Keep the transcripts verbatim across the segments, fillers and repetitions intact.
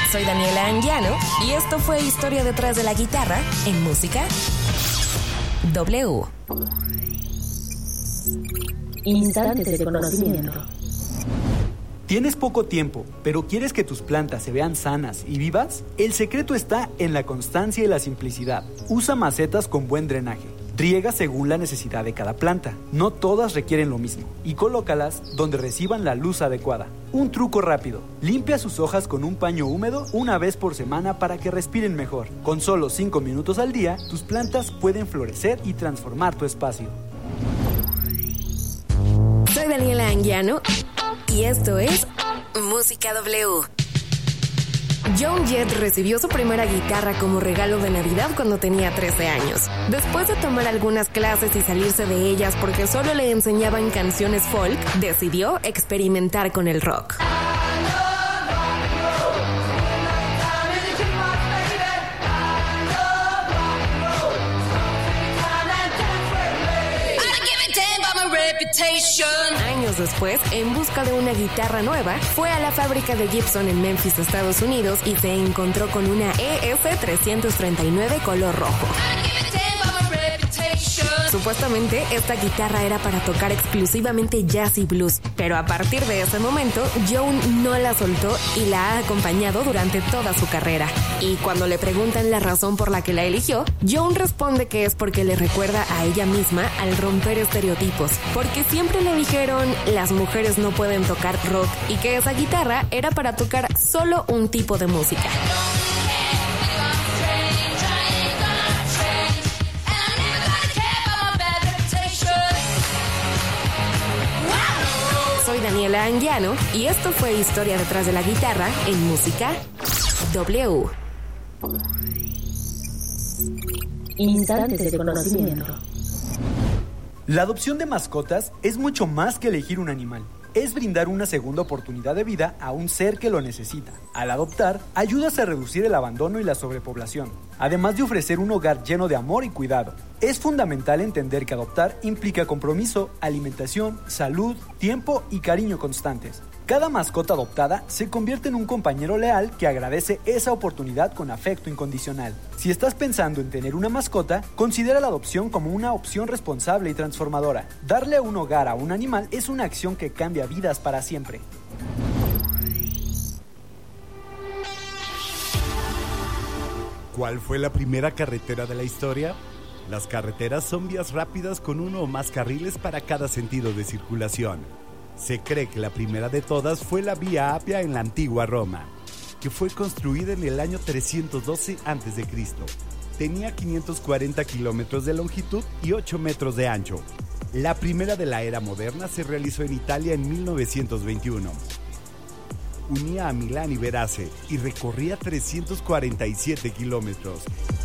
Soy Daniela Anguiano y esto fue Historia detrás de la guitarra en Música W. Instantes de conocimiento. ¿Tienes poco tiempo, pero quieres que tus plantas se vean sanas y vivas? El secreto está en la constancia y la simplicidad. Usa macetas con buen drenaje. Riega según la necesidad de cada planta. No todas requieren lo mismo. Y colócalas donde reciban la luz adecuada. Un truco rápido. Limpia sus hojas con un paño húmedo una vez por semana para que respiren mejor. Con solo cinco minutos al día, tus plantas pueden florecer y transformar tu espacio. Soy Daniela Anguiano y esto es Música W. Joan Jett recibió su primera guitarra como regalo de Navidad cuando tenía trece años. Después de tomar algunas clases y salirse de ellas porque solo le enseñaban canciones folk, decidió experimentar con el rock. Años después, en busca de una guitarra nueva, fue a la fábrica de Gibson en Memphis, Estados Unidos, y se encontró con una E F trescientos treinta y nueve color rojo. Supuestamente, esta guitarra era para tocar exclusivamente jazz y blues, pero a partir de ese momento, Joan no la soltó y la ha acompañado durante toda su carrera. Y cuando le preguntan la razón por la que la eligió, Joan responde que es porque le recuerda a ella misma al romper estereotipos, porque siempre le dijeron las mujeres no pueden tocar rock y que esa guitarra era para tocar solo un tipo de música. Soy Daniela Anguiano y esto fue Historia detrás de la guitarra en Música W. Instantes de conocimiento. La adopción de mascotas es mucho más que elegir un animal. Es brindar una segunda oportunidad de vida a un ser que lo necesita. Al adoptar, ayudas a reducir el abandono y la sobrepoblación, además de ofrecer un hogar lleno de amor y cuidado. Es fundamental entender que adoptar implica compromiso, alimentación, salud, tiempo y cariño constantes. Cada mascota adoptada se convierte en un compañero leal que agradece esa oportunidad con afecto incondicional. Si estás pensando en tener una mascota, considera la adopción como una opción responsable y transformadora. Darle un hogar a un animal es una acción que cambia vidas para siempre. ¿Cuál fue la primera carretera de la historia? Las carreteras son vías rápidas con uno o más carriles para cada sentido de circulación. Se cree que la primera de todas fue la Vía Apia en la antigua Roma, que fue construida en el año trescientos doce antes de Cristo. Tenía quinientos cuarenta kilómetros de longitud y ocho metros de ancho. La primera de la era moderna se realizó en Italia en mil novecientos veintiuno. Unía a Milán y Verace y recorría trescientos cuarenta y siete kilómetros.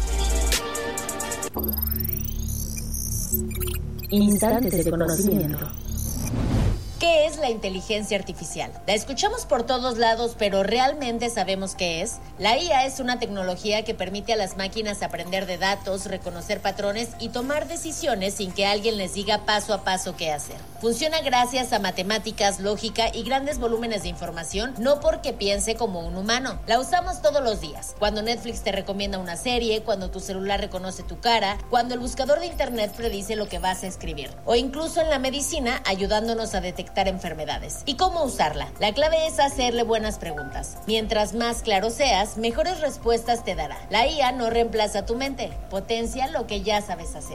Instantes de conocimiento. ¿Qué es la inteligencia artificial? La escuchamos por todos lados, pero ¿realmente sabemos qué es? La I A es una tecnología que permite a las máquinas aprender de datos, reconocer patrones y tomar decisiones sin que alguien les diga paso a paso qué hacer. Funciona gracias a matemáticas, lógica y grandes volúmenes de información, no porque piense como un humano. La usamos todos los días. Cuando Netflix te recomienda una serie, cuando tu celular reconoce tu cara, cuando el buscador de internet predice lo que vas a escribir, o incluso en la medicina ayudándonos a detectar enfermedades. ¿Y cómo usarla? La clave es hacerle buenas preguntas. Mientras más claro seas, mejores respuestas te dará. La I A no reemplaza tu mente, potencia lo que ya sabes hacer.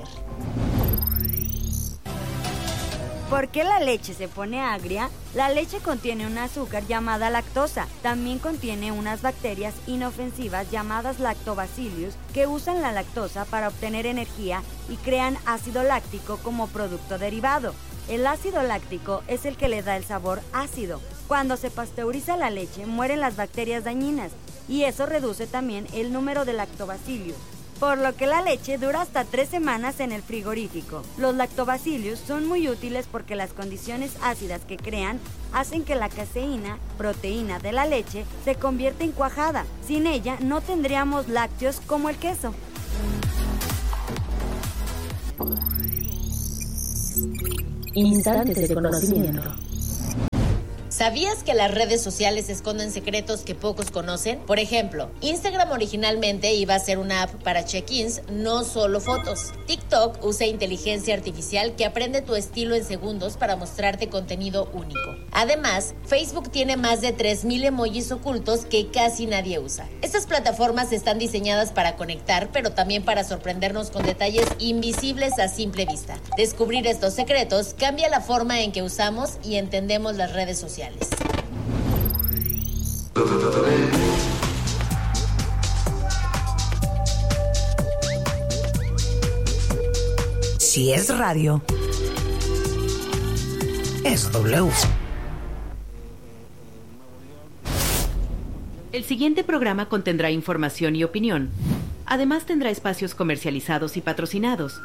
¿Por qué la leche se pone agria? La leche contiene un azúcar llamada lactosa. También contiene unas bacterias inofensivas llamadas lactobacillus que usan la lactosa para obtener energía y crean ácido láctico como producto derivado. El ácido láctico es el que le da el sabor ácido. Cuando se pasteuriza la leche, mueren las bacterias dañinas y eso reduce también el número de lactobacillus, por lo que la leche dura hasta tres semanas en el frigorífico. Los lactobacillus son muy útiles porque las condiciones ácidas que crean hacen que la caseína, proteína de la leche, se convierta en cuajada. Sin ella no tendríamos lácteos como el queso. Instantes de conocimiento. ¿Sabías que las redes sociales esconden secretos que pocos conocen? Por ejemplo, Instagram originalmente iba a ser una app para check-ins, no solo fotos. TikTok usa inteligencia artificial que aprende tu estilo en segundos para mostrarte contenido único. Además, Facebook tiene más de tres mil emojis ocultos que casi nadie usa. Estas plataformas están diseñadas para conectar, pero también para sorprendernos con detalles invisibles a simple vista. Descubrir estos secretos cambia la forma en que usamos y entendemos las redes sociales. Si es radio, es W. El siguiente programa contendrá información y opinión. Además tendrá espacios comercializados y patrocinados.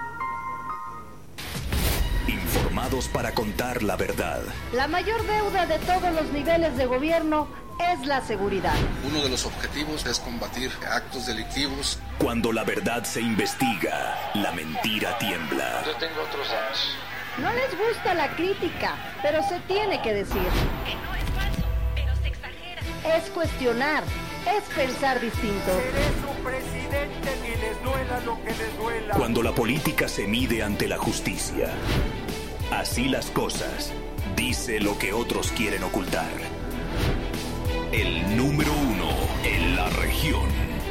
Informados para contar la verdad. La mayor deuda de todos los niveles de gobierno es la seguridad. Uno de los objetivos es combatir actos delictivos. Cuando la verdad se investiga, la mentira tiembla. Yo tengo otros datos. No les gusta la crítica, pero se tiene que decir. Que no es falso, pero se exagera. Es cuestionar, es pensar distinto. Seré su presidente y les duela lo que les duela. Cuando la política se mide ante la justicia. Así las cosas, dice lo que otros quieren ocultar. El número uno en la región.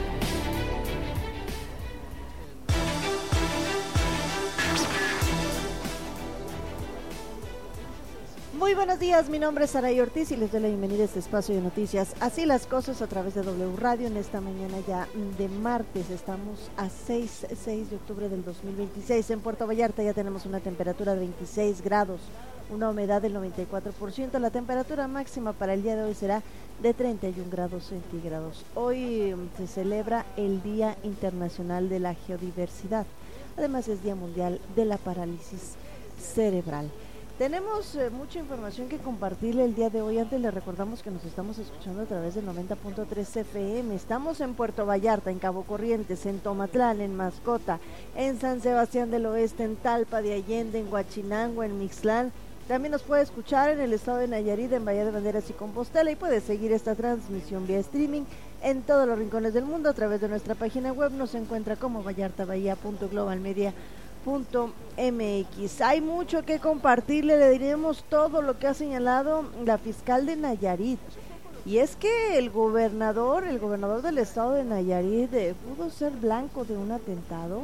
Muy buenos días, mi nombre es Saray Ortiz y les doy la bienvenida a este espacio de noticias. Así las cosas a través de W Radio en esta mañana ya de martes. Estamos a seis de octubre del dos mil veintiséis. En Puerto Vallarta ya tenemos una temperatura de veintiséis grados, una humedad del noventa y cuatro por ciento. La temperatura máxima para el día de hoy será de treinta y un grados centígrados. Hoy se celebra el Día Internacional de la Geodiversidad. Además es Día Mundial de la Parálisis Cerebral. Tenemos eh, mucha información que compartirle el día de hoy. Antes les recordamos que nos estamos escuchando a través del noventa punto tres F M. Estamos en Puerto Vallarta, en Cabo Corrientes, en Tomatlán, en Mascota, en San Sebastián del Oeste, en Talpa de Allende, en Huachinango, en Mixtlán. También nos puede escuchar en el estado de Nayarit, en Bahía de Banderas y Compostela, y puede seguir esta transmisión vía streaming en todos los rincones del mundo a través de nuestra página web. Nos encuentra como vallartabahía punto global media punto m x. Hay mucho que compartirle, le diremos todo lo que ha señalado la fiscal de Nayarit. Y es que el gobernador, el gobernador del estado de Nayarit eh, pudo ser blanco de un atentado.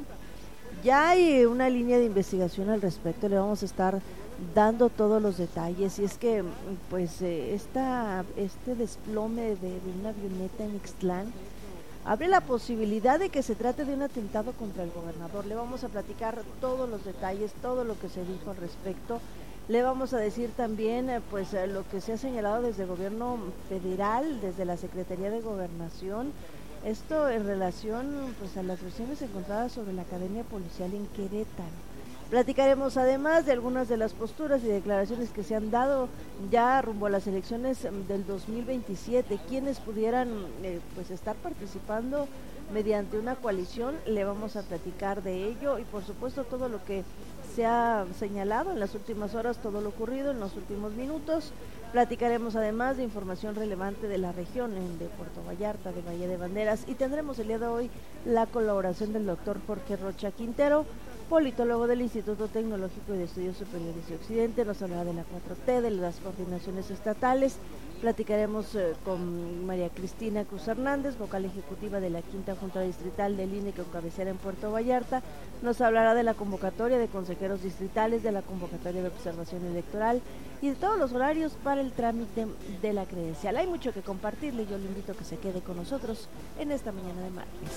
Ya hay una línea de investigación al respecto, le vamos a estar dando todos los detalles. Y es que pues eh, esta, este desplome de, de una avioneta en Ixtlán abre la posibilidad de que se trate de un atentado contra el gobernador. Le vamos a platicar todos los detalles, todo lo que se dijo al respecto. Le vamos a decir también eh, pues eh, lo que se ha señalado desde el gobierno federal, desde la Secretaría de Gobernación. Esto en relación pues a las versiones encontradas sobre la Academia Policial en Querétaro. Platicaremos además de algunas de las posturas y declaraciones que se han dado ya rumbo a las elecciones del dos mil veintisiete, quienes pudieran eh, pues estar participando mediante una coalición. Le vamos a platicar de ello y por supuesto todo lo que se ha señalado en las últimas horas, todo lo ocurrido en los últimos minutos. Platicaremos además de información relevante de la región, de Puerto Vallarta, de Bahía de Banderas, y tendremos el día de hoy la colaboración del doctor Jorge Rocha Quintero, politólogo del Instituto Tecnológico y de Estudios Superiores de Occidente. Nos hablará de la cuatro T, de las coordinaciones estatales. Platicaremos eh, con María Cristina Cruz Hernández, vocal ejecutiva de la Quinta Junta Distrital del I N E con cabecera en Puerto Vallarta. Nos hablará de la convocatoria de consejeros distritales, de la convocatoria de observación electoral y de todos los horarios para el trámite de la credencial. Hay mucho que compartirle, yo le invito a que se quede con nosotros en esta mañana de martes.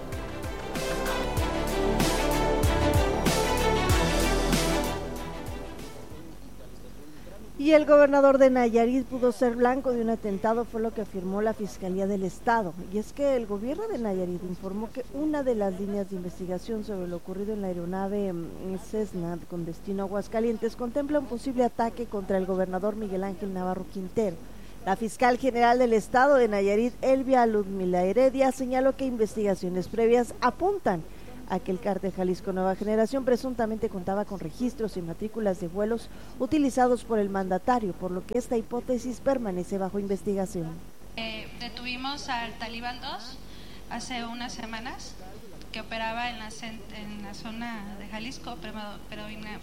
Y el gobernador de Nayarit pudo ser blanco de un atentado, fue lo que afirmó la Fiscalía del Estado. Y es que el gobierno de Nayarit informó que una de las líneas de investigación sobre lo ocurrido en la aeronave Cessna con destino a Aguascalientes contempla un posible ataque contra el gobernador Miguel Ángel Navarro Quintero. La fiscal general del Estado de Nayarit, Elvia Ludmila Heredia, señaló que investigaciones previas apuntan Aquel cártel Jalisco Nueva Generación presuntamente contaba con registros y matrículas de vuelos utilizados por el mandatario, por lo que esta hipótesis permanece bajo investigación. Eh, detuvimos al Talibán dos hace unas semanas, que operaba en la, en la zona de Jalisco, pero, pero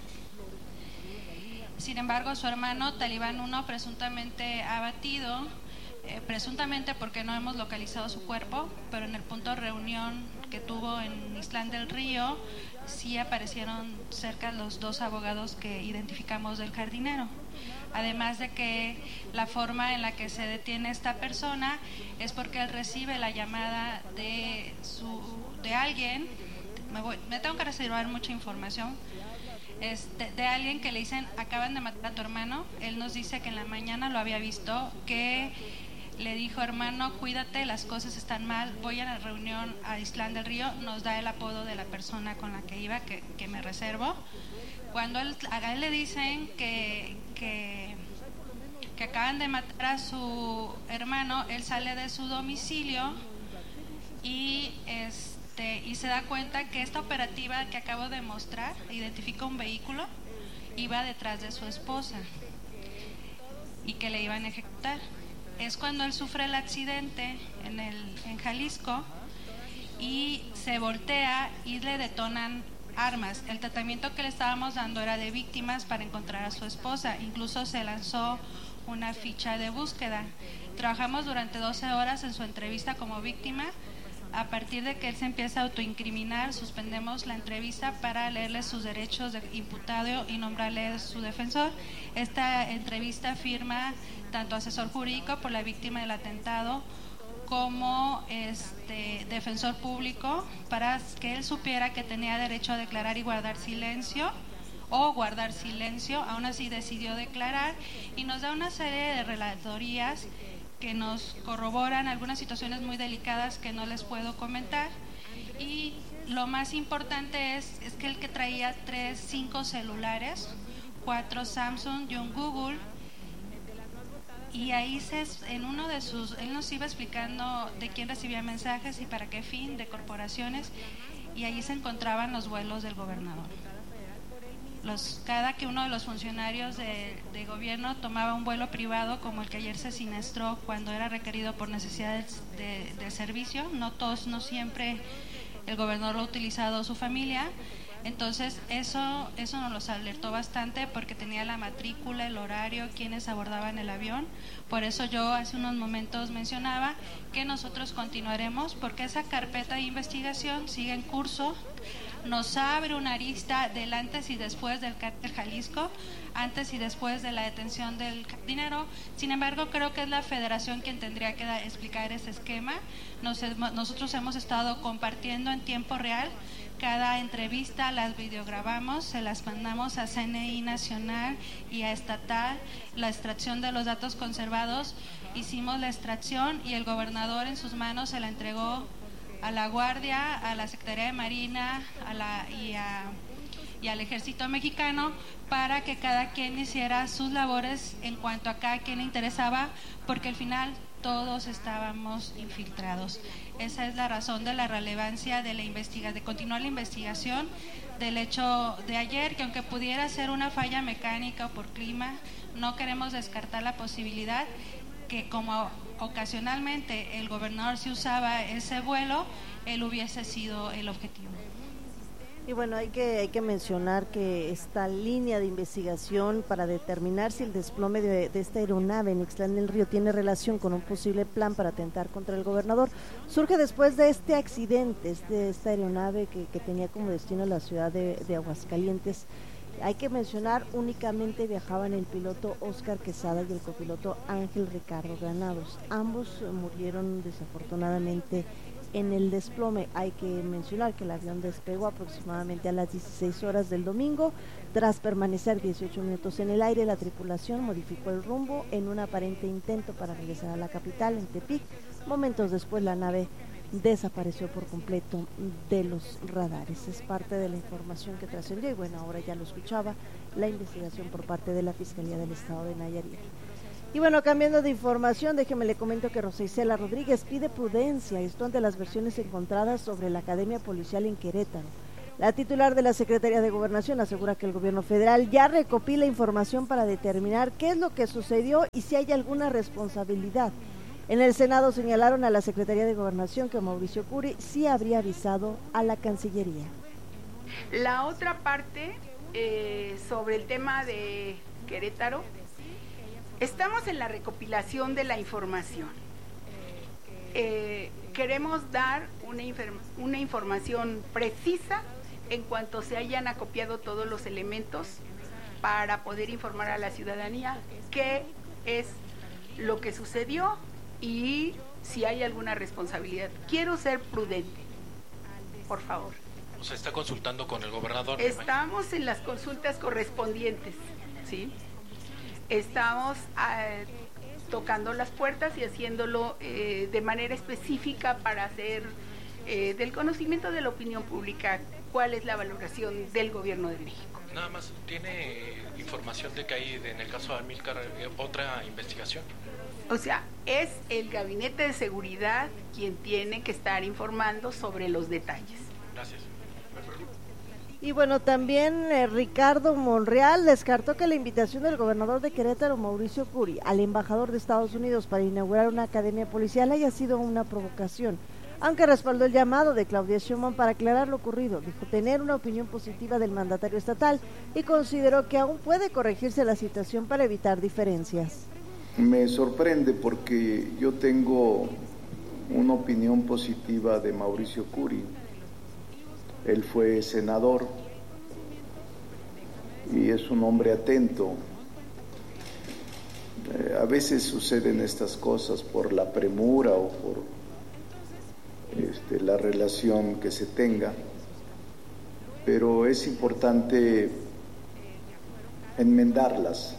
sin embargo su hermano Talibán uno presuntamente abatido, eh, presuntamente porque no hemos localizado su cuerpo, pero en el punto de reunión que tuvo en Islán del Río sí aparecieron cerca los dos abogados que identificamos del jardinero. Además de que la forma en la que se detiene esta persona es porque él recibe la llamada de su de alguien, me, voy, me tengo que reservar mucha información, es de, de alguien que le dicen acaban de matar a tu hermano. Él nos dice que en la mañana lo había visto, que le dijo hermano cuídate, las cosas están mal, voy a la reunión a Islán del Río, nos da el apodo de la persona con la que iba, que, que me reservo. Cuando él, a él le dicen que, que, que acaban de matar a su hermano, él sale de su domicilio y, este, y se da cuenta que esta operativa que acabo de mostrar, identifica un vehículo, iba detrás de su esposa y que le iban a ejecutar. Es cuando él sufre el accidente en, el, en Jalisco y se voltea y le detonan armas. El tratamiento que le estábamos dando era de víctimas para encontrar a su esposa. Incluso se lanzó una ficha de búsqueda. Trabajamos durante doce horas en su entrevista como víctima. A partir de que él se empieza a autoincriminar, suspendemos la entrevista para leerle sus derechos de imputado y nombrarle su defensor. Esta entrevista firma tanto asesor jurídico por la víctima del atentado como este defensor público, para que él supiera que tenía derecho a declarar y guardar silencio o guardar silencio. Aún así decidió declarar y nos da una serie de relatorías que nos corroboran algunas situaciones muy delicadas que no les puedo comentar. Y lo más importante es, es que el que traía tres, cinco celulares, cuatro Samsung y un Google. Y ahí se, en uno de sus, él nos iba explicando de quién recibía mensajes y para qué fin, de corporaciones, y ahí se encontraban los vuelos del gobernador. Los, cada que uno de los funcionarios de, de gobierno tomaba un vuelo privado, como el que ayer se siniestró cuando era requerido por necesidades de, de servicio, no todos, no siempre el gobernador lo ha utilizado su familia. Entonces eso eso nos los alertó bastante porque tenía la matrícula, el horario, quienes abordaban el avión. Por eso yo hace unos momentos mencionaba que nosotros continuaremos, porque esa carpeta de investigación sigue en curso. Nos abre una arista del antes y después del cártel Jalisco, antes y después de la detención del jardinero. Sin embargo, creo que es la federación quien tendría que da, explicar ese esquema. Nos, nosotros hemos estado compartiendo en tiempo real cada entrevista, las videograbamos, se las mandamos a C N I Nacional y a Estatal, la extracción de los datos conservados. Hicimos la extracción y el gobernador en sus manos se la entregó a la Guardia, a la Secretaría de Marina a la, y, a, y al Ejército Mexicano, para que cada quien hiciera sus labores en cuanto a cada quien le interesaba, porque al final todos estábamos infiltrados. Esa es la razón de la relevancia de la investiga, de continuar la investigación del hecho de ayer, que aunque pudiera ser una falla mecánica o por clima, no queremos descartar la posibilidad que, como ocasionalmente el gobernador se usaba ese vuelo, él hubiese sido el objetivo. Y bueno, hay que hay que mencionar que esta línea de investigación para determinar si el desplome de, de esta aeronave en Ixtlán del Río tiene relación con un posible plan para atentar contra el gobernador surge después de este accidente, de esta aeronave que, que tenía como destino la ciudad de, de Aguascalientes. Hay que mencionar, únicamente viajaban el piloto Óscar Quesada y el copiloto Ángel Ricardo Granados. Ambos murieron desafortunadamente en el desplome. Hay que mencionar que el avión despegó aproximadamente a las dieciséis horas del domingo. Tras permanecer dieciocho minutos en el aire, la tripulación modificó el rumbo en un aparente intento para regresar a la capital, en Tepic. Momentos después, la nave desapareció por completo de los radares. Es parte de la información que trascendió y bueno, ahora ya lo escuchaba, la investigación por parte de la Fiscalía del Estado de Nayarit. Y bueno, cambiando de información, déjeme le comento que Rosa Isela Rodríguez pide prudencia, esto ante las versiones encontradas sobre la Academia Policial en Querétaro. La titular de la Secretaría de Gobernación asegura que el gobierno federal ya recopila información para determinar qué es lo que sucedió y si hay alguna responsabilidad. En el Senado señalaron a la Secretaría de Gobernación que Mauricio Curi sí habría avisado a la Cancillería. La otra parte, eh, sobre el tema de Querétaro, estamos en la recopilación de la información. Eh, queremos dar una, una información precisa en cuanto se hayan acopiado todos los elementos para poder informar a la ciudadanía qué es lo que sucedió y si hay alguna responsabilidad. Quiero ser prudente, por favor. O sea, está consultando con el gobernador. Estamos en las consultas correspondientes, ¿sí? Estamos eh, tocando las puertas y haciéndolo eh, de manera específica para hacer eh, del conocimiento de la opinión pública cuál es la valoración del gobierno de México. Nada más, ¿tiene información de que hay en el caso de Amílcar eh, otra investigación? O sea, es el Gabinete de Seguridad quien tiene que estar informando sobre los detalles. Gracias. Y bueno, también eh, Ricardo Monreal descartó que la invitación del gobernador de Querétaro, Mauricio Curi, al embajador de Estados Unidos para inaugurar una academia policial haya sido una provocación, aunque respaldó el llamado de Claudia Sheinbaum para aclarar lo ocurrido. Dijo tener una opinión positiva del mandatario estatal y consideró que aún puede corregirse la situación para evitar diferencias. Me sorprende porque yo tengo una opinión positiva de Mauricio Curi. Él fue senador y es un hombre atento. Eh, a veces suceden estas cosas por la premura o por este, la relación que se tenga, pero es importante enmendarlas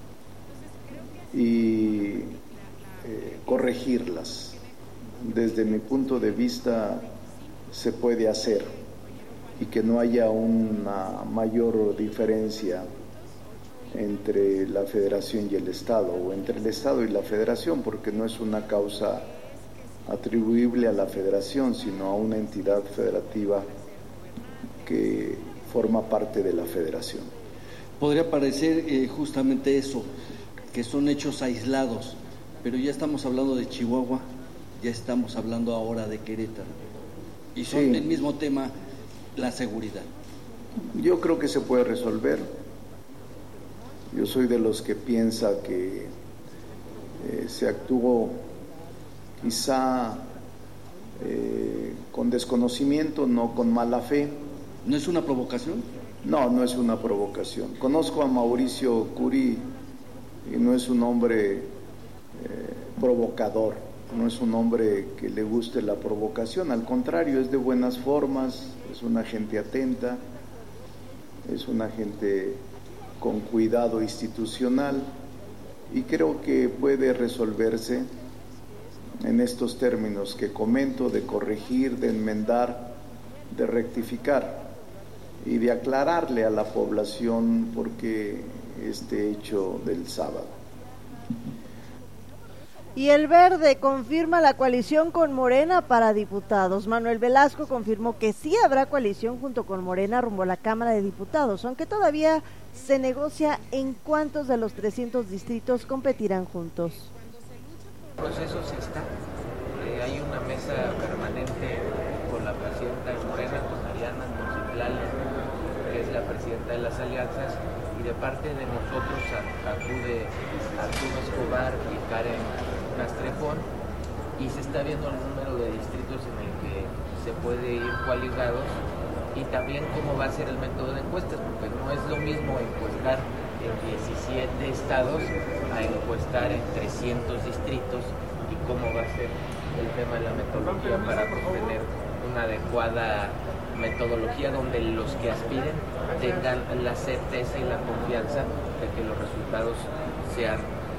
y eh, corregirlas. Desde mi punto de vista se puede hacer y que no haya una mayor diferencia entre la Federación y el Estado, o entre el Estado y la Federación, porque no es una causa atribuible a la Federación, sino a una entidad federativa que forma parte de la Federación. Podría parecer eh, justamente eso, que son hechos aislados, pero ya estamos hablando de Chihuahua, ya estamos hablando ahora de Querétaro, y son sí. el mismo tema, la seguridad. Yo creo que se puede resolver. Yo soy de los que piensa que eh, se actuó quizá eh, con desconocimiento, no con mala fe. ¿No es una provocación? No, no es una provocación. Conozco a Mauricio Curi y no es un hombre eh, provocador, no es un hombre que le guste la provocación, al contrario, es de buenas formas, es una gente atenta, es una gente con cuidado institucional y creo que puede resolverse en estos términos que comento, de corregir, de enmendar, de rectificar y de aclararle a la población por qué este hecho del sábado. Y el Verde confirma la coalición con Morena para diputados. Manuel Velasco confirmó que sí habrá coalición junto con Morena rumbo a la Cámara de Diputados, aunque todavía se negocia en cuántos de los trescientos distritos competirán juntos. El proceso sí está. Eh, hay una mesa permanente con la presidenta de Morena, con Ariana, con Citlali, que es la presidenta de las alianzas, y de parte de nosotros acude Arturo Escobar y Karen Castrejón, y se está viendo el número de distritos en el que se puede ir coaligados y también cómo va a ser el método de encuestas, porque no es lo mismo encuestar en diecisiete estados a encuestar en trescientos distritos, y cómo va a ser el tema de la metodología para tener una adecuada metodología donde los que aspiren tengan la certeza y la confianza de que los resultados sean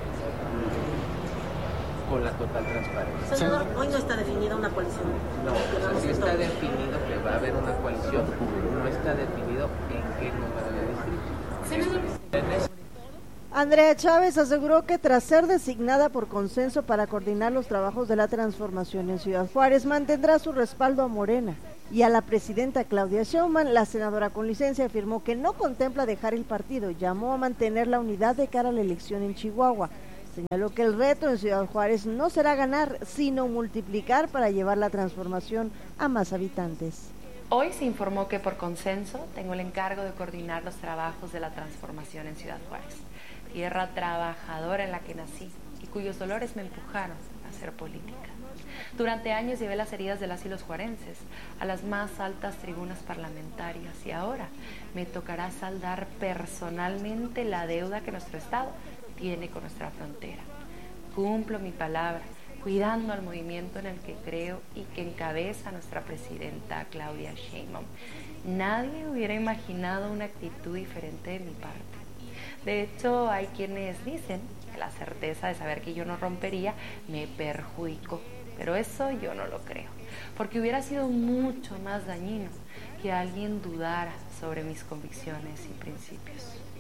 con la total transparencia. Senador, hoy no está definida una coalición. No, o sea, sí está definido que va a haber una coalición, no está definido en qué número de distritos. Senador. Andrea Chávez aseguró que tras ser designada por consenso para coordinar los trabajos de la transformación en Ciudad Juárez, mantendrá su respaldo a Morena. Y a la presidenta Claudia Sheinbaum, la senadora con licencia, afirmó que no contempla dejar el partido, llamó a mantener la unidad de cara a la elección en Chihuahua. Señaló que el reto en Ciudad Juárez no será ganar, sino multiplicar para llevar la transformación a más habitantes. Hoy se informó que por consenso tengo el encargo de coordinar los trabajos de la transformación en Ciudad Juárez, tierra trabajadora en la que nací y cuyos dolores me empujaron a hacer política. Durante años llevé las heridas de las y los juarenses a las más altas tribunas parlamentarias y ahora me tocará saldar personalmente la deuda que nuestro Estado tiene con nuestra frontera. Cumplo mi palabra, cuidando al movimiento en el que creo y que encabeza nuestra presidenta Claudia Sheinbaum. Nadie hubiera imaginado una actitud diferente de mi parte. De hecho, hay quienes dicen que la certeza de saber que yo no rompería me perjudicó, pero eso yo no lo creo, porque hubiera sido mucho más dañino que alguien dudara sobre mis convicciones y principios.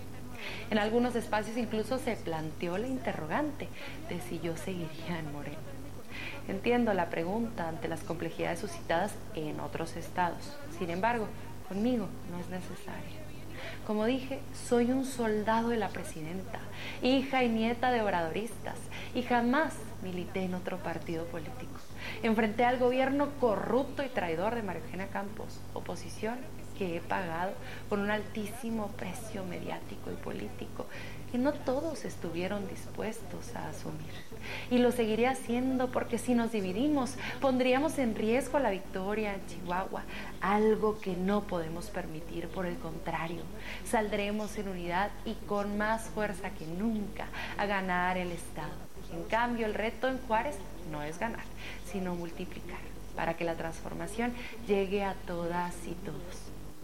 En algunos espacios incluso se planteó la interrogante de si yo seguiría en Morena. Entiendo la pregunta ante las complejidades suscitadas en otros estados. Sin embargo, conmigo no es necesario. Como dije, soy un soldado de la presidenta, hija y nieta de obradoristas, y jamás milité en otro partido político. Enfrenté al gobierno corrupto y traidor de María Eugenia Campos, oposición que he pagado con un altísimo precio mediático y político que no todos estuvieron dispuestos a asumir. Y lo seguiré haciendo porque si nos dividimos pondríamos en riesgo la victoria en Chihuahua, algo que no podemos permitir. Por el contrario, saldremos en unidad y con más fuerza que nunca a ganar el Estado. En cambio, el reto en Juárez no es ganar, sino multiplicar para que la transformación llegue a todas y todos.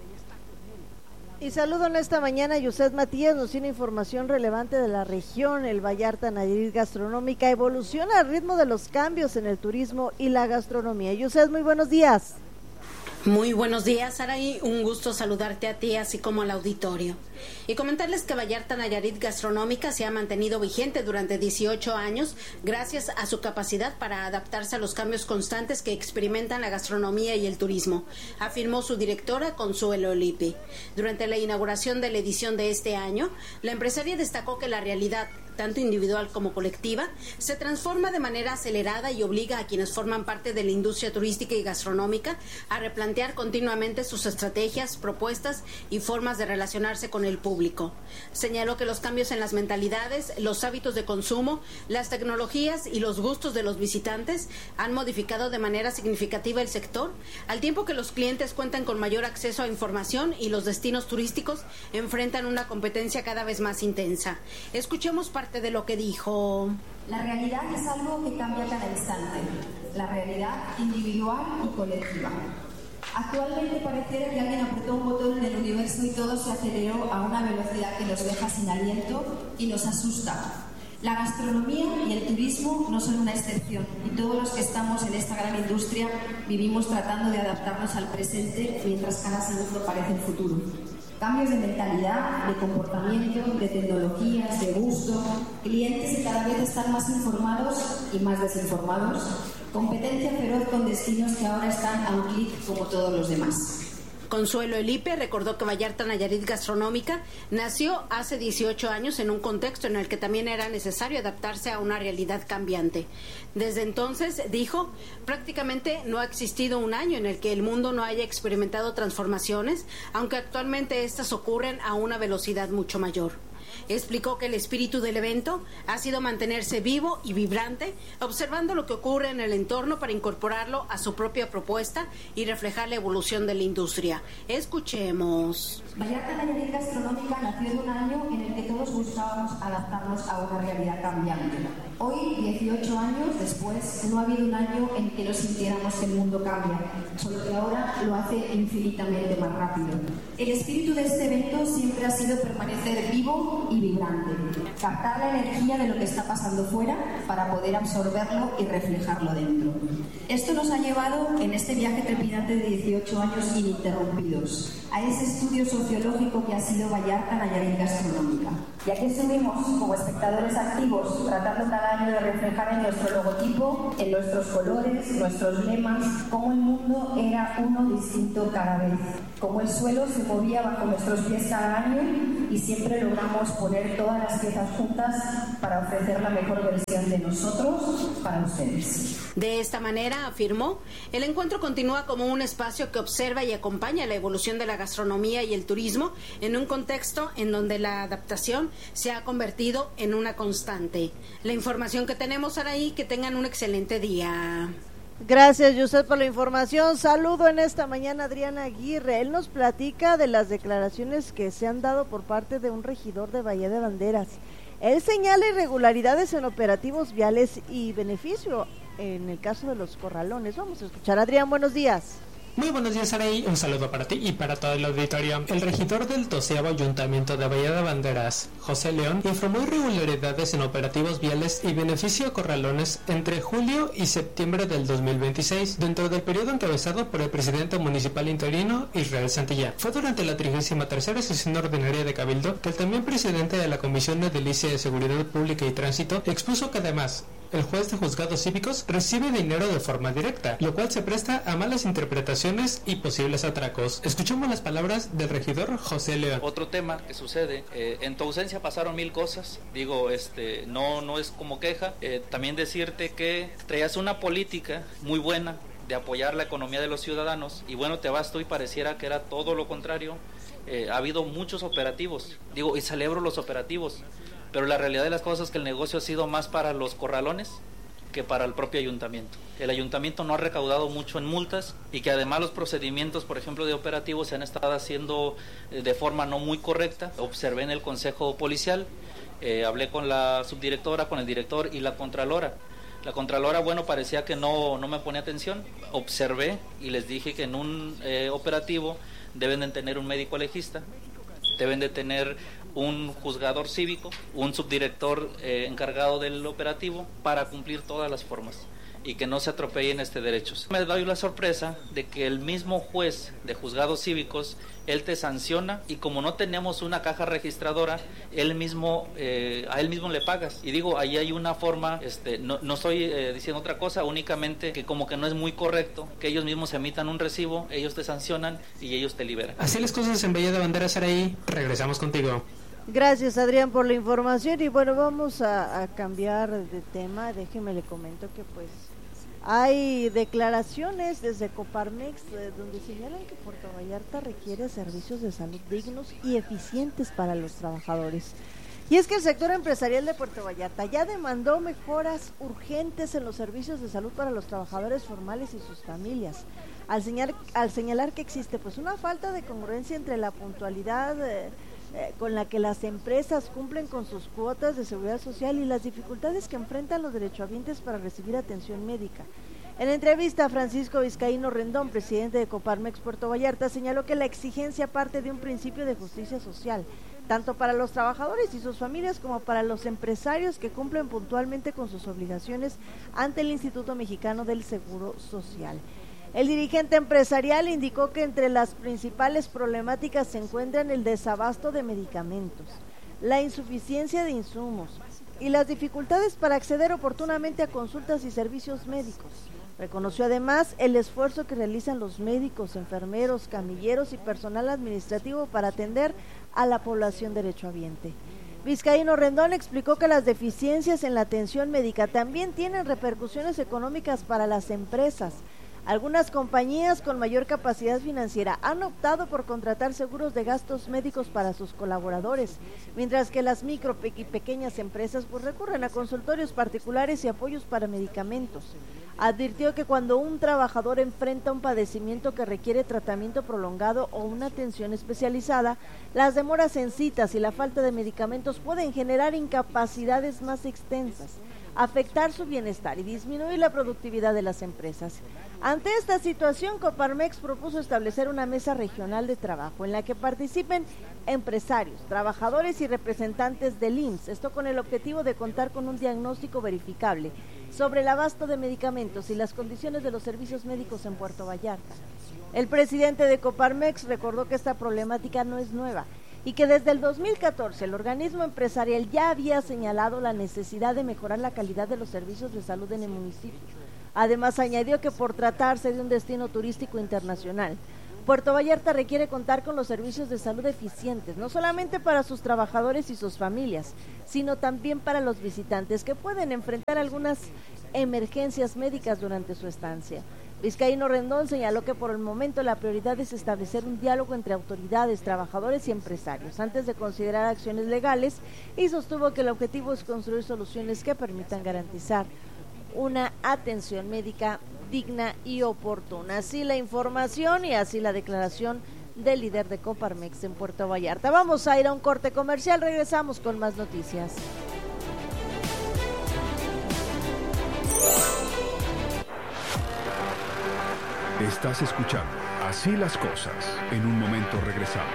Y saludo en esta mañana, Yuset Matías nos tiene información relevante de la región. El Vallarta Nayarit Gastronómica evoluciona al ritmo de los cambios en el turismo y la gastronomía. Yuset, muy buenos días. Muy buenos días, Saraí. Un gusto saludarte a ti, así como al auditorio. Y comentarles que Vallarta Nayarit Gastronómica se ha mantenido vigente durante dieciocho años gracias a su capacidad para adaptarse a los cambios constantes que experimentan la gastronomía y el turismo, afirmó su directora Consuelo Lipi. Durante la inauguración de la edición de este año, la empresaria destacó que la realidad, tanto individual como colectiva, se transforma de manera acelerada y obliga a quienes forman parte de la industria turística y gastronómica a replantear continuamente sus estrategias, propuestas y formas de relacionarse con el público. Señaló que los cambios en las mentalidades, los hábitos de consumo, las tecnologías y los gustos de los visitantes han modificado de manera significativa el sector, al tiempo que los clientes cuentan con mayor acceso a información y los destinos turísticos enfrentan una competencia cada vez más intensa. Escuchemos parte de lo que dijo. La realidad es algo que cambia cada instante, la realidad individual y colectiva. Actualmente pareciera que alguien apretó un botón en el universo y todo se aceleró a una velocidad que nos deja sin aliento y nos asusta. La gastronomía y el turismo no son una excepción y todos los que estamos en esta gran industria vivimos tratando de adaptarnos al presente mientras cada segundo parece el futuro. Cambios de mentalidad, de comportamiento, de tecnologías, de gusto, clientes que cada vez están más informados y más desinformados, competencia feroz con destinos que ahora están a un clic como todos los demás. Consuelo Elipe recordó que Vallarta Nayarit Gastronómica nació hace dieciocho años en un contexto en el que también era necesario adaptarse a una realidad cambiante. Desde entonces, dijo, prácticamente no ha existido un año en el que el mundo no haya experimentado transformaciones, aunque actualmente estas ocurren a una velocidad mucho mayor. Explicó que el espíritu del evento ha sido mantenerse vivo y vibrante, observando lo que ocurre en el entorno para incorporarlo a su propia propuesta y reflejar la evolución de la industria. Escuchemos. Vallarta Nayarit Gastronómica nació en un año en el que todos buscábamos adaptarnos a una realidad cambiante. Hoy, dieciocho años después, no ha habido un año en que no sintiéramos que el mundo cambia, solo que ahora lo hace infinitamente más rápido. El espíritu de este evento siempre ha sido permanecer vivo y vibrante, captar la energía de lo que está pasando fuera para poder absorberlo y reflejarlo dentro. Esto nos ha llevado en este viaje trepidante de dieciocho años ininterrumpidos a ese estudio sociológico que ha sido Vallarta Nayarit Gastronómica. Y aquí estuvimos como espectadores activos, tratando cada año de reflejar en nuestro logotipo, en nuestros colores, nuestros lemas, cómo el mundo era uno distinto cada vez, cómo el suelo se movía bajo nuestros pies cada año y siempre logramos poner todas las piezas juntas para ofrecer la mejor versión de nosotros para ustedes. De esta manera, afirmó, el encuentro continúa como un espacio que observa y acompaña la evolución de la gastronomía y el turismo en un contexto en donde la adaptación se ha convertido en una constante. La información que tenemos, Araí, que tengan un excelente día. Gracias, Josep, por la información. Saludo en esta mañana a Adriana Aguirre. Él nos platica de las declaraciones que se han dado por parte de un regidor de Bahía de Banderas. Él señala irregularidades en operativos viales y beneficio en el caso de los corralones. Vamos a escuchar. Adrián, buenos días. Muy buenos días, Araí. Un saludo para ti y para todo el auditorio. El regidor del doceavo Ayuntamiento de Bahía de Banderas, José León, informó irregularidades en operativos viales y beneficio a corralones entre julio y septiembre del dos mil veintiséis, dentro del periodo encabezado por el presidente municipal interino, Israel Santillán. Fue durante la trigésima tercera sesión ordinaria de Cabildo que el también presidente de la Comisión Edilicia de Seguridad Pública y Tránsito expuso que además el juez de juzgados cívicos recibe dinero de forma directa, lo cual se presta a malas interpretaciones y posibles atracos. Escuchemos las palabras del regidor José León. Otro tema que sucede, eh, en tu ausencia pasaron mil cosas, digo, este, no, no es como queja, eh, también decirte que traías una política muy buena de apoyar la economía de los ciudadanos, y bueno, te vas tú y pareciera que era todo lo contrario. Eh, ha habido muchos operativos, digo, y celebro los operativos, pero la realidad de las cosas es que el negocio ha sido más para los corralones que para el propio ayuntamiento. El ayuntamiento no ha recaudado mucho en multas y que además los procedimientos, por ejemplo, de operativos se han estado haciendo de forma no muy correcta. Observé en el consejo policial, eh, hablé con la subdirectora, con el director y la contralora. La contralora, bueno, parecía que no, no me ponía atención. Observé y les dije que en un eh, operativo deben de tener un médico legista, deben de tener un juzgador cívico, un subdirector eh, encargado del operativo para cumplir todas las formas y que no se atropellen este derechos. Me doy la sorpresa de que el mismo juez de juzgados cívicos, él te sanciona y como no tenemos una caja registradora, él mismo, eh, a él mismo le pagas. Y digo, ahí hay una forma, este, no, no estoy eh, diciendo otra cosa, únicamente que como que no es muy correcto que ellos mismos emitan un recibo, ellos te sancionan y ellos te liberan. Así las cosas en Bahía de Banderas, Araí. Regresamos contigo. Gracias, Adrián, por la información. Y bueno, vamos a, a cambiar de tema. Déjeme le comento que pues hay declaraciones desde Coparmex eh, donde señalan que Puerto Vallarta requiere servicios de salud dignos y eficientes para los trabajadores. Y es que el sector empresarial de Puerto Vallarta ya demandó mejoras urgentes en los servicios de salud para los trabajadores formales y sus familias, al señalar, al señalar que existe pues una falta de congruencia entre la puntualidad eh, Eh, con la que las empresas cumplen con sus cuotas de seguridad social y las dificultades que enfrentan los derechohabientes para recibir atención médica. En entrevista, Francisco Vizcaíno Rendón, presidente de Coparmex Puerto Vallarta, señaló que la exigencia parte de un principio de justicia social, tanto para los trabajadores y sus familias como para los empresarios que cumplen puntualmente con sus obligaciones ante el Instituto Mexicano del Seguro Social. El dirigente empresarial indicó que entre las principales problemáticas se encuentran el desabasto de medicamentos, la insuficiencia de insumos y las dificultades para acceder oportunamente a consultas y servicios médicos. Reconoció además el esfuerzo que realizan los médicos, enfermeros, camilleros y personal administrativo para atender a la población derechohabiente. Vizcaíno Rendón explicó que las deficiencias en la atención médica también tienen repercusiones económicas para las empresas. Algunas compañías con mayor capacidad financiera han optado por contratar seguros de gastos médicos para sus colaboradores, mientras que las micro y pequeñas empresas pues recurren a consultorios particulares y apoyos para medicamentos. Advirtió que cuando un trabajador enfrenta un padecimiento que requiere tratamiento prolongado o una atención especializada, las demoras en citas y la falta de medicamentos pueden generar incapacidades más extensas. afectar su bienestar y disminuir la productividad de las empresas. Ante esta situación, Coparmex propuso establecer una mesa regional de trabajo en la que participen empresarios, trabajadores y representantes del I M S S, esto con el objetivo de contar con un diagnóstico verificable sobre el abasto de medicamentos y las condiciones de los servicios médicos en Puerto Vallarta. El presidente de Coparmex recordó que esta problemática no es nueva y que desde el dos mil catorce el organismo empresarial ya había señalado la necesidad de mejorar la calidad de los servicios de salud en el municipio. Además, añadió que por tratarse de un destino turístico internacional, Puerto Vallarta requiere contar con los servicios de salud eficientes, no solamente para sus trabajadores y sus familias, sino también para los visitantes que pueden enfrentar algunas emergencias médicas durante su estancia. Vizcaíno Rendón señaló que por el momento la prioridad es establecer un diálogo entre autoridades, trabajadores y empresarios antes de considerar acciones legales, y sostuvo que el objetivo es construir soluciones que permitan garantizar una atención médica digna y oportuna. Así la información y así la declaración del líder de Coparmex en Puerto Vallarta. Vamos a ir a un corte comercial, regresamos con más noticias. Estás escuchando Así las Cosas. En un momento regresamos.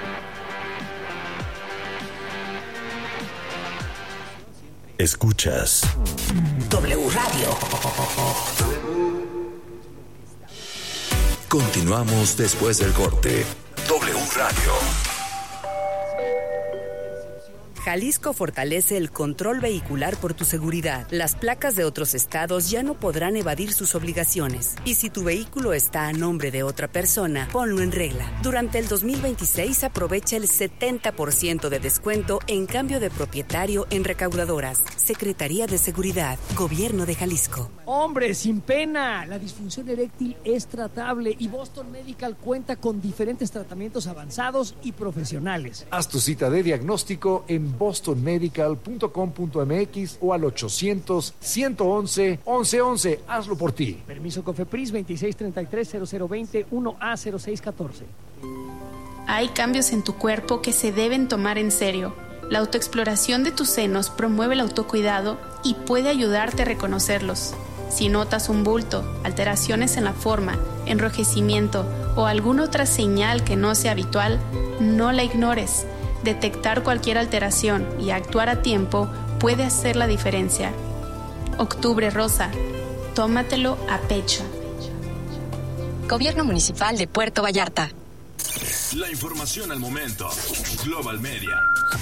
Escuchas W Radio. Continuamos después del corte. W Radio. Jalisco fortalece el control vehicular por tu seguridad. Las placas de otros estados ya no podrán evadir sus obligaciones. Y si tu vehículo está a nombre de otra persona, ponlo en regla. Durante el dos mil veintiséis aprovecha el setenta por ciento de descuento en cambio de propietario en recaudadoras. Secretaría de Seguridad, Gobierno de Jalisco. Hombre, sin pena. La disfunción eréctil es tratable y Boston Medical cuenta con diferentes tratamientos avanzados y profesionales. Haz tu cita de diagnóstico en boston medical punto com punto m x o al ochocientos, ciento once, once once. Hazlo por ti. Permiso COFEPRIS veintiséis treinta y tres, cero cero veinte, uno A cero seis catorce. Hay cambios en tu cuerpo que se deben tomar en serio. La autoexploración de tus senos promueve el autocuidado y puede ayudarte a reconocerlos. Si notas un bulto, alteraciones en la forma, enrojecimiento o alguna otra señal que no sea habitual, no la ignores. Detectar cualquier alteración y actuar a tiempo puede hacer la diferencia. Octubre Rosa, tómatelo a pecho. Gobierno Municipal de Puerto Vallarta. La información al momento. Global Media.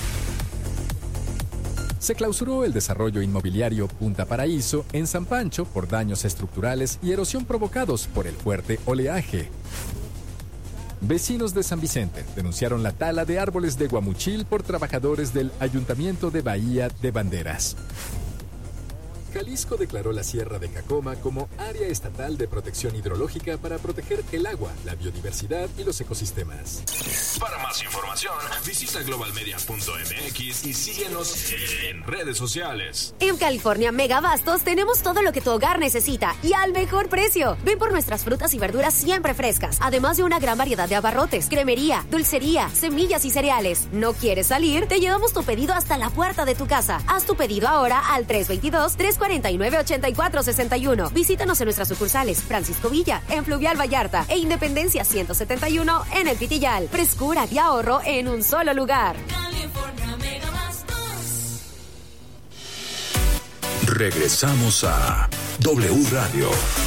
Se clausuró el desarrollo inmobiliario Punta Paraíso en San Pancho por daños estructurales y erosión provocados por el fuerte oleaje. Vecinos de San Vicente denunciaron la tala de árboles de guamuchil por trabajadores del Ayuntamiento de Bahía de Banderas. Jalisco declaró la Sierra de Jacoma como área estatal de protección hidrológica para proteger el agua, la biodiversidad y los ecosistemas. Para más información, visita global media punto m x y síguenos en redes sociales. En California Megabastos tenemos todo lo que tu hogar necesita y al mejor precio. Ven por nuestras frutas y verduras siempre frescas, además de una gran variedad de abarrotes, cremería, dulcería, semillas y cereales. ¿No quieres salir? Te llevamos tu pedido hasta la puerta de tu casa. Haz tu pedido ahora al tres dos dos, tres cuatro nueve, ocho cuatro seis uno. Visítanos en nuestras sucursales Francisco Villa, en Fluvial Vallarta e Independencia ciento setenta y uno en El Pitillal. Frescura y ahorro en un solo lugar. Regresamos a W Radio.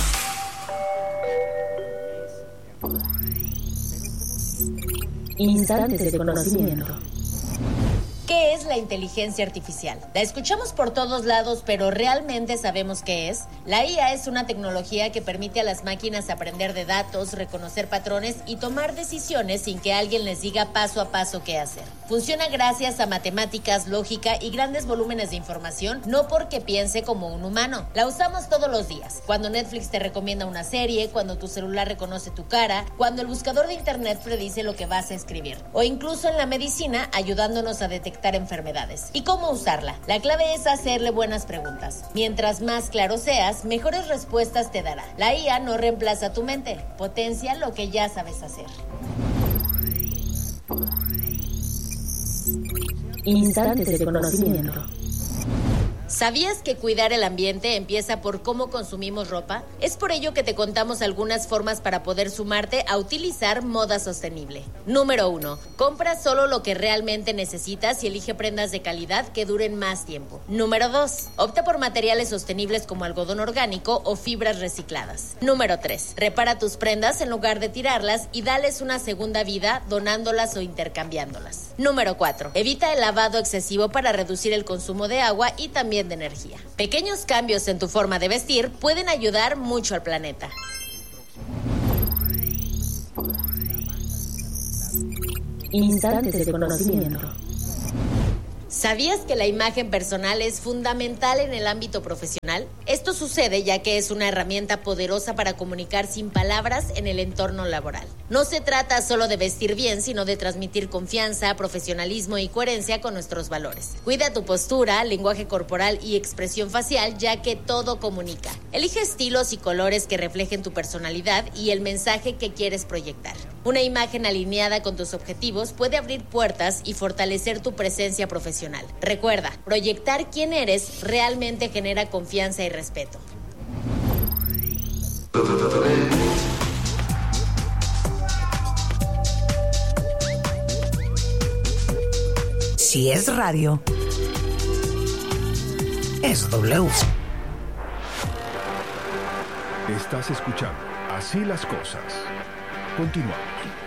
Instantes de conocimiento. ¿Qué es la inteligencia artificial? La escuchamos por todos lados, pero ¿realmente sabemos qué es? La I A es una tecnología que permite a las máquinas aprender de datos, reconocer patrones y tomar decisiones sin que alguien les diga paso a paso qué hacer. Funciona gracias a matemáticas, lógica y grandes volúmenes de información, no porque piense como un humano. La usamos todos los días. Cuando Netflix te recomienda una serie, cuando tu celular reconoce tu cara, cuando el buscador de internet predice lo que vas a escribir, o incluso en la medicina ayudándonos a detectar enfermedades. ¿Y cómo usarla? La clave es hacerle buenas preguntas. Mientras más claro seas, mejores respuestas te dará. La I A no reemplaza tu mente, potencia lo que ya sabes hacer. Instantes de conocimiento. ¿Sabías que cuidar el ambiente empieza por cómo consumimos ropa? Es por ello que te contamos algunas formas para poder sumarte a utilizar moda sostenible. Número uno. Compra solo lo que realmente necesitas y elige prendas de calidad que duren más tiempo. Número dos. Opta por materiales sostenibles como algodón orgánico o fibras recicladas. Número tres. Repara tus prendas en lugar de tirarlas y dales una segunda vida donándolas o intercambiándolas. Número cuatro. Evita el lavado excesivo para reducir el consumo de agua y también de energía. Pequeños cambios en tu forma de vestir pueden ayudar mucho al planeta. Instantes de conocimiento. ¿Sabías que la imagen personal es fundamental en el ámbito profesional? Esto sucede ya que es una herramienta poderosa para comunicar sin palabras en el entorno laboral. No se trata solo de vestir bien, sino de transmitir confianza, profesionalismo y coherencia con nuestros valores. Cuida tu postura, lenguaje corporal y expresión facial, ya que todo comunica. Elige estilos y colores que reflejen tu personalidad y el mensaje que quieres proyectar. Una imagen alineada con tus objetivos puede abrir puertas y fortalecer tu presencia profesional. Recuerda, proyectar quién eres realmente genera confianza y respeto. Si es radio, es W. Estás escuchando Así las Cosas. Continuamos.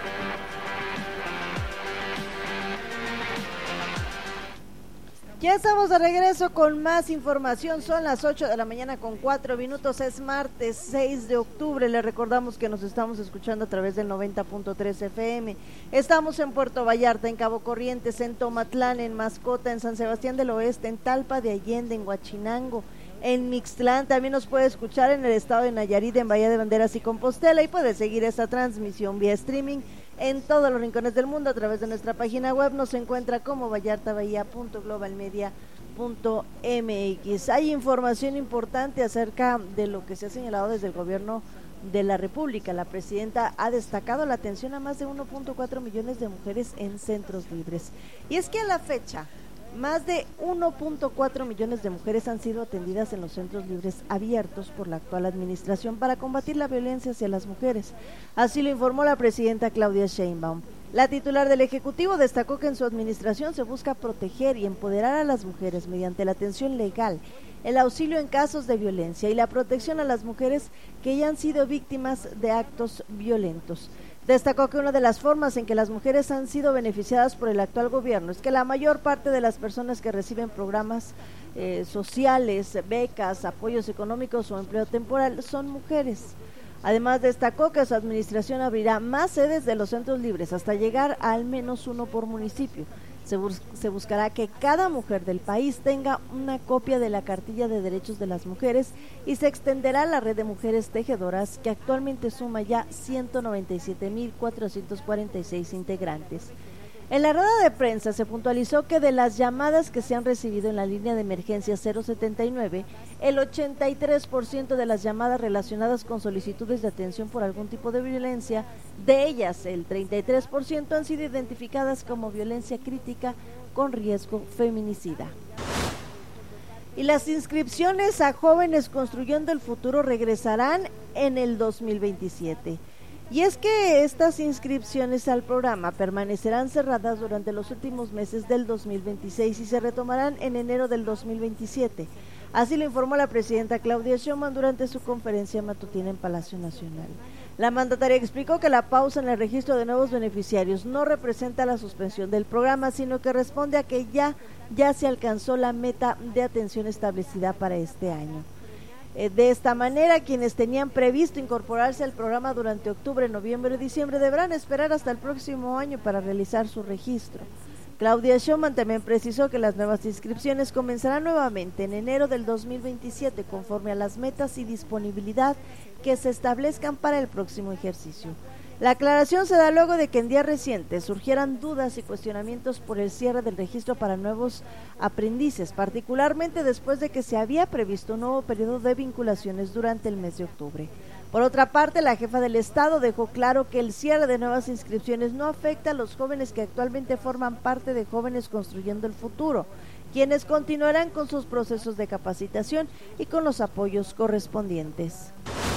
Ya estamos de regreso con más información. Son las ocho de la mañana con cuatro minutos. Es martes seis de octubre. Les recordamos que nos estamos escuchando a través del noventa punto tres F M. Estamos en Puerto Vallarta, en Cabo Corrientes, en Tomatlán, en Mascota, en San Sebastián del Oeste, en Talpa de Allende, en Huachinango, en Mixtlán. También nos puede escuchar en el estado de Nayarit, en Bahía de Banderas y Compostela, y puede seguir esta transmisión vía streaming en todos los rincones del mundo a través de nuestra página web. Nos encuentra como vallartabahía punto globalmedia punto m x. Hay información importante acerca de lo que se ha señalado desde el gobierno de la República. La presidenta ha destacado la atención a más de uno punto cuatro millones de mujeres en centros libres. Y es que a la fecha, más de uno punto cuatro millones de mujeres han sido atendidas en los centros libres abiertos por la actual administración para combatir la violencia hacia las mujeres. Así lo informó la presidenta Claudia Sheinbaum. La titular del Ejecutivo destacó que en su administración se busca proteger y empoderar a las mujeres mediante la atención legal, el auxilio en casos de violencia y la protección a las mujeres que ya han sido víctimas de actos violentos. Destacó que una de las formas en que las mujeres han sido beneficiadas por el actual gobierno es que la mayor parte de las personas que reciben programas eh, sociales, becas, apoyos económicos o empleo temporal son mujeres. Además, destacó que su administración abrirá más sedes de los centros libres hasta llegar a al menos uno por municipio. Se, bus- se buscará que cada mujer del país tenga una copia de la Cartilla de Derechos de las Mujeres y se extenderá la red de mujeres tejedoras, que actualmente suma ya ciento noventa y siete mil cuatrocientos cuarenta y seis integrantes. En la rueda de prensa se puntualizó que de las llamadas que se han recibido en la línea de emergencia cero setenta y nueve, el ochenta y tres por ciento de las llamadas relacionadas con solicitudes de atención por algún tipo de violencia, de ellas el treinta y tres por ciento han sido identificadas como violencia crítica con riesgo feminicida. Y las inscripciones a Jóvenes Construyendo el Futuro regresarán en el dos mil veintisiete. Y es que estas inscripciones al programa permanecerán cerradas durante los últimos meses del dos mil veintiséis y se retomarán en enero del dos mil veintisiete. Así lo informó la presidenta Claudia Sheinbaum durante su conferencia matutina en Palacio Nacional. La mandataria explicó que la pausa en el registro de nuevos beneficiarios no representa la suspensión del programa, sino que responde a que ya, ya se alcanzó la meta de atención establecida para este año. De esta manera, quienes tenían previsto incorporarse al programa durante octubre, noviembre y diciembre deberán esperar hasta el próximo año para realizar su registro. Claudia Sheinbaum también precisó que las nuevas inscripciones comenzarán nuevamente en enero del dos mil veintisiete conforme a las metas y disponibilidad que se establezcan para el próximo ejercicio. La aclaración se da luego de que en días recientes surgieran dudas y cuestionamientos por el cierre del registro para nuevos aprendices, particularmente después de que se había previsto un nuevo periodo de vinculaciones durante el mes de octubre. Por otra parte, la jefa del Estado dejó claro que el cierre de nuevas inscripciones no afecta a los jóvenes que actualmente forman parte de Jóvenes Construyendo el Futuro, quienes continuarán con sus procesos de capacitación y con los apoyos correspondientes.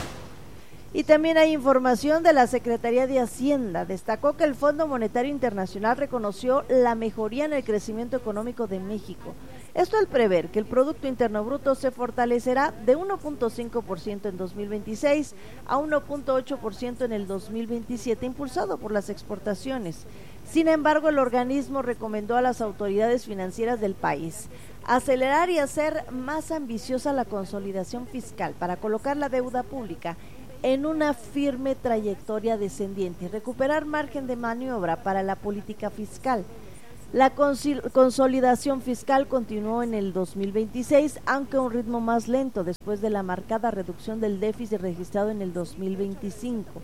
Y también hay información de la Secretaría de Hacienda. Destacó que el Fondo Monetario Internacional reconoció la mejoría en el crecimiento económico de México. Esto al prever que el Producto Interno Bruto se fortalecerá de uno punto cinco por ciento en dos mil veintiséis a uno punto ocho por ciento en el dos mil veintisiete, impulsado por las exportaciones. Sin embargo, el organismo recomendó a las autoridades financieras del país acelerar y hacer más ambiciosa la consolidación fiscal para colocar la deuda pública en una firme trayectoria descendiente y recuperar margen de maniobra para la política fiscal. La consolidación fiscal continuó en el dos mil veintiséis, aunque a un ritmo más lento después de la marcada reducción del déficit registrado en el dos mil veinticinco.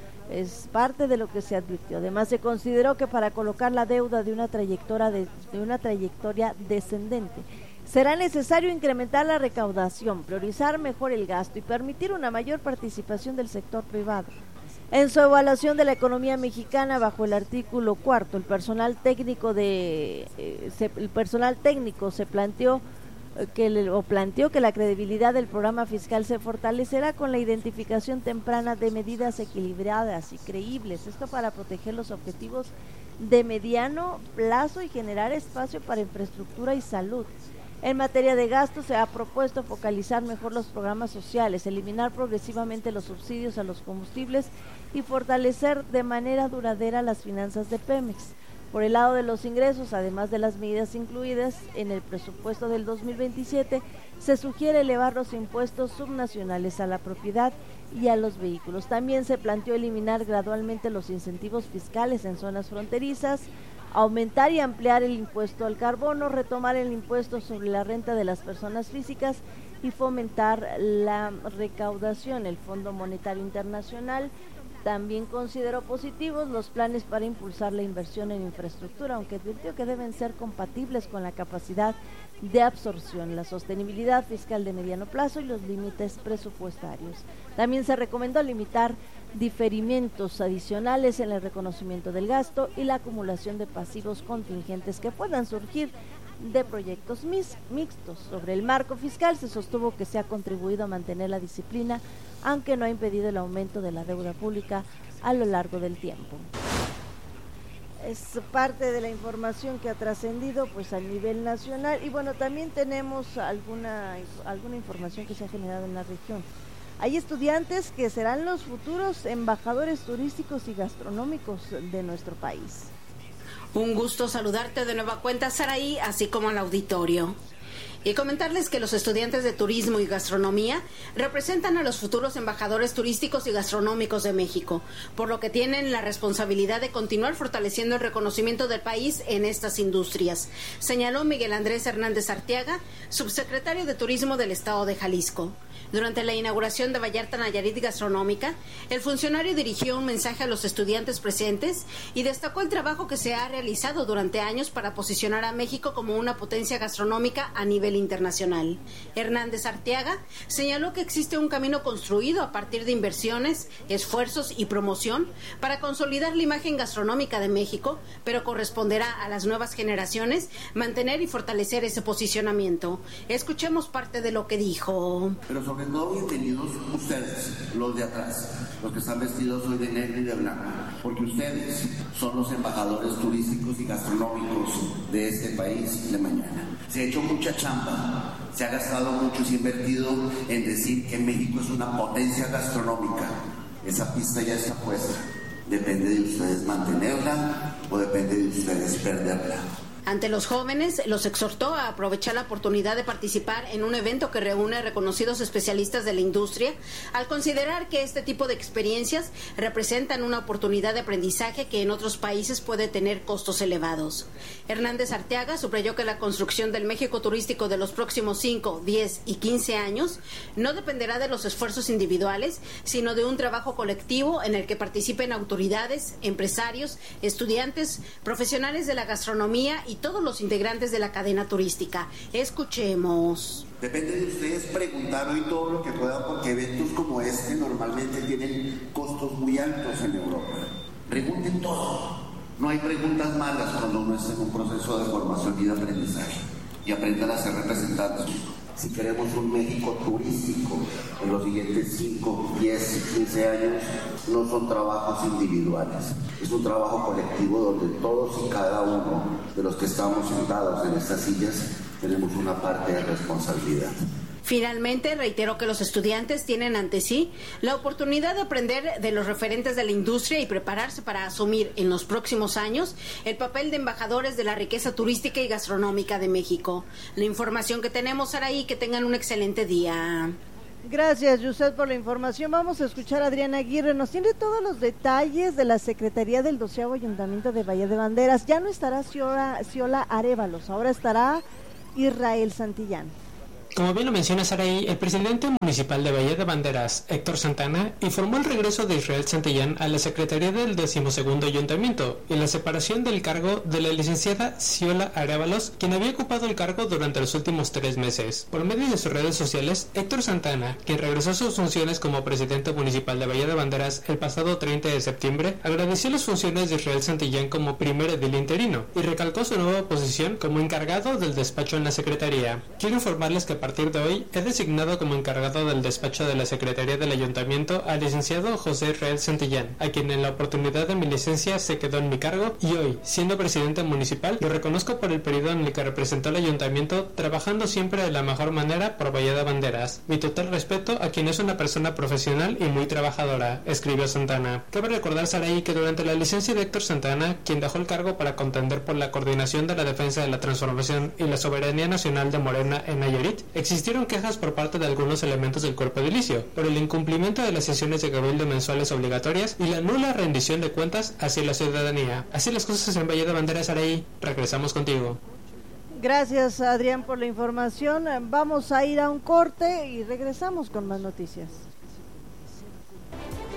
Es parte de lo que se advirtió. Además, se consideró que para colocar la deuda de una trayectoria, de, de una trayectoria descendente, será necesario incrementar la recaudación, priorizar mejor el gasto y permitir una mayor participación del sector privado. En su evaluación de la economía mexicana bajo el artículo cuarto, el personal técnico de eh, se, el personal técnico se planteó eh, que le, o planteó que la credibilidad del programa fiscal se fortalecerá con la identificación temprana de medidas equilibradas y creíbles, esto para proteger los objetivos de mediano plazo y generar espacio para infraestructura y salud. En materia de gasto, se ha propuesto focalizar mejor los programas sociales, eliminar progresivamente los subsidios a los combustibles y fortalecer de manera duradera las finanzas de Pemex. Por el lado de los ingresos, además de las medidas incluidas en el presupuesto del dos mil veintisiete, se sugiere elevar los impuestos subnacionales a la propiedad y a los vehículos. También se planteó eliminar gradualmente los incentivos fiscales en zonas fronterizas, aumentar y ampliar el impuesto al carbono, retomar el impuesto sobre la renta de las personas físicas y fomentar la recaudación. El Fondo Monetario Internacional también consideró positivos los planes para impulsar la inversión en infraestructura, aunque advirtió que deben ser compatibles con la capacidad de absorción, la sostenibilidad fiscal de mediano plazo y los límites presupuestarios. También se recomendó limitar diferimientos adicionales en el reconocimiento del gasto y la acumulación de pasivos contingentes que puedan surgir de proyectos mis, mixtos. Sobre el marco fiscal se sostuvo que se ha contribuido a mantener la disciplina, aunque no ha impedido el aumento de la deuda pública a lo largo del tiempo. Es parte de la información que ha trascendido pues a nivel nacional y bueno, también tenemos alguna, alguna información que se ha generado en la región. Hay estudiantes que serán los futuros embajadores turísticos y gastronómicos de nuestro país. Un gusto saludarte de nueva cuenta, Saraí, así como al auditorio. Y comentarles que los estudiantes de turismo y gastronomía representan a los futuros embajadores turísticos y gastronómicos de México, por lo que tienen la responsabilidad de continuar fortaleciendo el reconocimiento del país en estas industrias, señaló Miguel Andrés Hernández Arteaga, subsecretario de Turismo del Estado de Jalisco. Durante la inauguración de Vallarta Nayarit Gastronómica, el funcionario dirigió un mensaje a los estudiantes presentes y destacó el trabajo que se ha realizado durante años para posicionar a México como una potencia gastronómica a nivel internacional. Hernández Arteaga señaló que existe un camino construido a partir de inversiones, esfuerzos y promoción para consolidar la imagen gastronómica de México, pero corresponderá a las nuevas generaciones mantener y fortalecer ese posicionamiento. Escuchemos parte de lo que dijo. Pero sobre todo bienvenidos ustedes, los de atrás, los que están vestidos hoy de negro y de blanco, porque ustedes son los embajadores turísticos y gastronómicos de este país de mañana. Se ha hecho mucha chamba, se ha gastado mucho, se ha invertido en decir que México es una potencia gastronómica. Esa pista ya está puesta. Depende de ustedes mantenerla o depende de ustedes perderla. Ante los jóvenes, los exhortó a aprovechar la oportunidad de participar en un evento que reúne a reconocidos especialistas de la industria, al considerar que este tipo de experiencias representan una oportunidad de aprendizaje que en otros países puede tener costos elevados. Hernández Arteaga subrayó que la construcción del México turístico de los próximos cinco, diez y quince años no dependerá de los esfuerzos individuales, sino de un trabajo colectivo en el que participen autoridades, empresarios, estudiantes, profesionales de la gastronomía y y todos los integrantes de la cadena turística. Escuchemos. Depende de ustedes preguntar hoy todo lo que puedan, porque eventos como este normalmente tienen costos muy altos en Europa. Pregunten todo. No hay preguntas malas cuando uno está en un proceso de formación y de aprendizaje. y aprendan a ser representantes. Si queremos un México turístico en los siguientes cinco, diez, quince años, no son trabajos individuales, es un trabajo colectivo donde todos y cada uno de los que estamos sentados en estas sillas tenemos una parte de responsabilidad. Finalmente, reiteró que los estudiantes tienen ante sí la oportunidad de aprender de los referentes de la industria y prepararse para asumir en los próximos años el papel de embajadores de la riqueza turística y gastronómica de México. La información que tenemos, Saraí, que tengan un excelente día. Gracias, Yusef, por la información. Vamos a escuchar a Adriana Aguirre. Nos tiene todos los detalles de la Secretaría del doceavo Ayuntamiento de Bahía de Banderas. Ya no estará Ciola, Ciola Arévalos, ahora estará Israel Santillán. Como bien lo menciona Saraí, el presidente municipal de Bahía de Banderas, Héctor Santana, informó el regreso de Israel Santillán a la Secretaría del decimosegundo Ayuntamiento y la separación del cargo de la licenciada Ciola Arévalos, quien había ocupado el cargo durante los últimos tres meses. Por medio de sus redes sociales, Héctor Santana, quien regresó a sus funciones como presidente municipal de Bahía de Banderas el pasado treinta de septiembre, agradeció las funciones de Israel Santillán como primer edil interino y recalcó su nueva posición como encargado del despacho en la Secretaría. Quiero informarles que a partir de hoy he designado como encargado del despacho de la Secretaría del Ayuntamiento al licenciado José Israel Santillán, a quien en la oportunidad de mi licencia se quedó en mi cargo y hoy, siendo presidente municipal, lo reconozco por el periodo en el que representó al Ayuntamiento, trabajando siempre de la mejor manera por Bahía de Banderas. Mi total respeto a quien es una persona profesional y muy trabajadora, escribió Santana. Cabe recordar, Saraí, que durante la licencia de Héctor Santana, quien dejó el cargo para contender por la coordinación de la defensa de la transformación y la soberanía nacional de Morena en Nayarit, existieron quejas por parte de algunos elementos del cuerpo edilicio por el incumplimiento de las sesiones de cabildo mensuales obligatorias y la nula rendición de cuentas hacia la ciudadanía. Así las cosas en Bahía de Banderas, Saraí. Regresamos contigo. Gracias, Adrián, por la información. Vamos a ir a un corte y regresamos con más noticias.